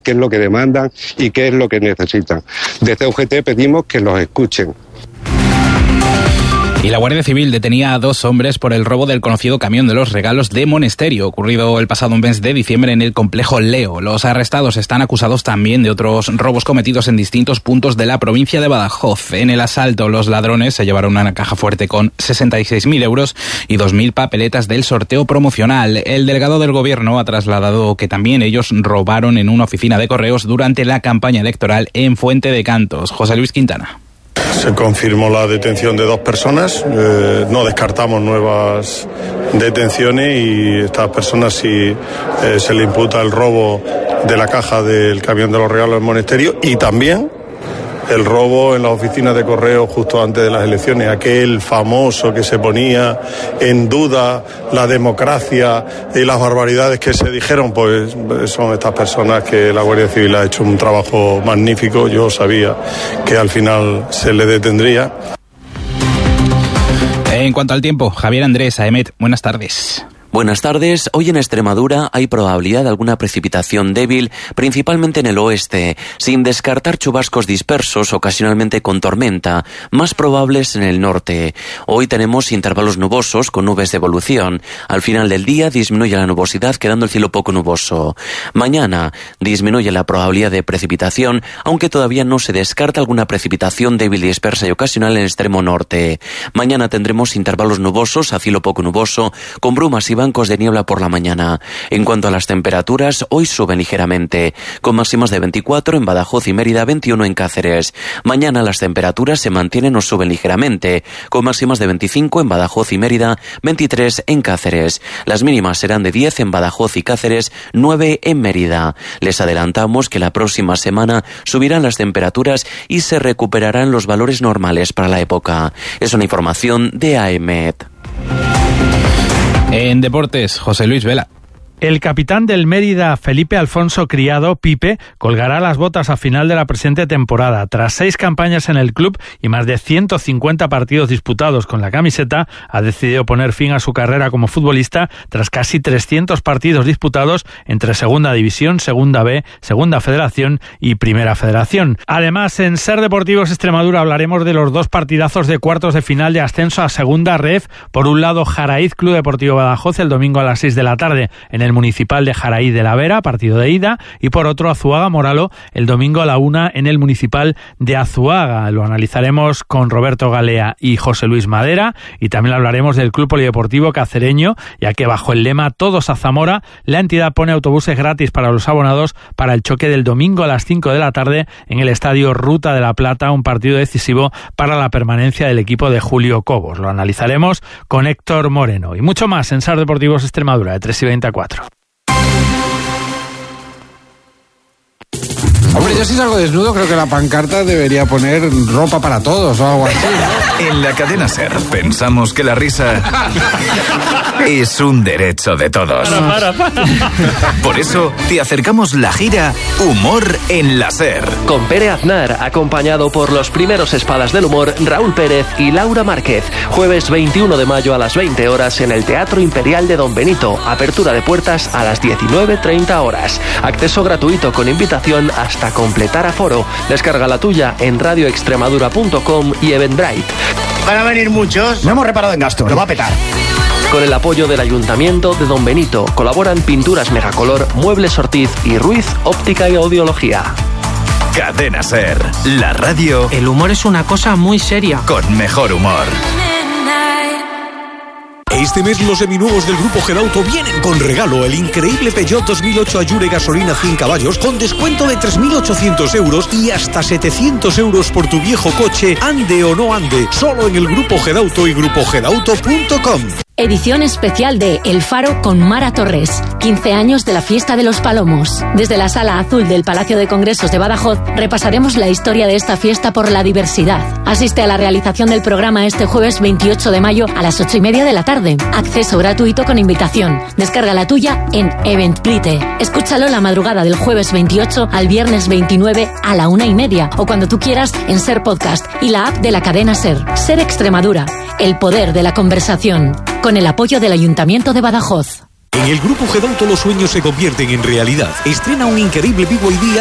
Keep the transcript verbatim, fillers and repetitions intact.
qué es lo que demandan y qué es lo que necesitan. Desde U G T pedimos que los escuchen. Y la Guardia Civil detenía a dos hombres por el robo del conocido camión de los regalos de Monesterio, ocurrido el pasado mes de diciembre en el complejo Leo. Los arrestados están acusados también de otros robos cometidos en distintos puntos de la provincia de Badajoz. En el asalto, los ladrones se llevaron una caja fuerte con sesenta y seis mil euros y dos mil papeletas del sorteo promocional. El delegado del Gobierno ha trasladado que también ellos robaron en una oficina de correos durante la campaña electoral en Fuente de Cantos. José Luis Quintana. Se confirmó la detención de dos personas, eh, no descartamos nuevas detenciones y estas personas si eh, se le imputa el robo de la caja del camión de los regalos del Monesterio y también el robo en las oficinas de correo justo antes de las elecciones, aquel famoso que se ponía en duda la democracia y las barbaridades que se dijeron, pues son estas personas que la Guardia Civil ha hecho un trabajo magnífico. Yo sabía que al final se le detendría. En cuanto al tiempo, Javier Andrés, A E M E T, buenas tardes. Buenas tardes. Hoy en Extremadura hay probabilidad de alguna precipitación débil, principalmente en el oeste, sin descartar chubascos dispersos, ocasionalmente con tormenta, más probables en el norte. Hoy tenemos intervalos nubosos con nubes de evolución. Al final del día disminuye la nubosidad, quedando el cielo poco nuboso. Mañana disminuye la probabilidad de precipitación, aunque todavía no se descarta alguna precipitación débil, dispersa y ocasional en el extremo norte. Mañana tendremos intervalos nubosos a cielo poco nuboso, con brumas y bancos de niebla por la mañana. En cuanto a las temperaturas, hoy suben ligeramente, con máximos de veinticuatro en Badajoz y Mérida, veintiuno en Cáceres. Mañana las temperaturas se mantienen o suben ligeramente, con máximos de veinticinco en Badajoz y Mérida, veintitrés en Cáceres. Las mínimas serán de diez en Badajoz y Cáceres, nueve en Mérida. Les adelantamos que la próxima semana subirán las temperaturas y se recuperarán los valores normales para la época. Es una información de A E M E T. En deportes, José Luis Vela. El capitán del Mérida, Felipe Alfonso Criado, Pipe, colgará las botas a final de la presente temporada. Tras seis campañas en el club y más de ciento cincuenta partidos disputados con la camiseta, ha decidido poner fin a su carrera como futbolista tras casi trescientos partidos disputados entre Segunda División, Segunda B, Segunda Federación y Primera Federación. Además, en Ser Deportivos Extremadura hablaremos de los dos partidazos de cuartos de final de ascenso a Segunda Ref. Por un lado, Jaraíz Club Deportivo Badajoz el domingo a las seis de la tarde en el Municipal de Jaraíz de la Vera, partido de ida, y por otro Azuaga Moralo el domingo a la una en el Municipal de Azuaga. Lo analizaremos con Roberto Galea y José Luis Madera, y también hablaremos del Club Polideportivo Cacereño, ya que bajo el lema Todos a Zamora, la entidad pone autobuses gratis para los abonados para el choque del domingo a las cinco de la tarde en el Estadio Ruta de la Plata, un partido decisivo para la permanencia del equipo de Julio Cobos. Lo analizaremos con Héctor Moreno y mucho más en Ser Deportivos Extremadura de tres y veinte a cuatro. Hombre, yo si salgo desnudo creo que la pancarta debería poner ropa para todos o algo así, ¿no? En la cadena SER pensamos que la risa es un derecho de todos. Para, para, para. Por eso te acercamos la gira Humor en la SER. Con Pere Aznar, acompañado por los primeros espadas del humor, Raúl Pérez y Laura Márquez. Jueves veintiuno de mayo a las veinte horas en el Teatro Imperial de Don Benito. Apertura de puertas a las diecinueve treinta horas. Acceso gratuito con invitación hasta completar aforo. Descarga la tuya en radio extremadura punto com y Eventbrite. Van a venir muchos. No hemos reparado en gastos. Lo va a petar. Con el apoyo del Ayuntamiento de Don Benito colaboran Pinturas Megacolor, Muebles Ortiz y Ruiz Óptica y Audiología. Cadena SER, la radio. El humor es una cosa muy seria. Con mejor humor. Este mes los seminuevos del Grupo Gedauto vienen con regalo el increíble Peugeot dos mil ocho Allure gasolina cien caballos con descuento de tres mil ochocientos euros y hasta setecientos euros por tu viejo coche, ande o no ande, solo en el Grupo Gedauto y grupo gedauto punto com. Edición especial de El Faro con Mara Torres. quince años de la Fiesta de los Palomos. Desde la Sala Azul del Palacio de Congresos de Badajoz repasaremos la historia de esta fiesta por la diversidad. Asiste a la realización del programa este jueves veintiocho de mayo a las ocho y media de la tarde. Acceso gratuito con invitación. Descarga la tuya en Eventbrite. Escúchalo la madrugada del jueves veintiocho al viernes veintinueve a la una y media o cuando tú quieras en Ser Podcast y la app de la cadena Ser. Ser Extremadura. El poder de la conversación. Con el apoyo del Ayuntamiento de Badajoz. En el Grupo Gedauto los sueños se convierten en realidad. Estrena un increíble B Y D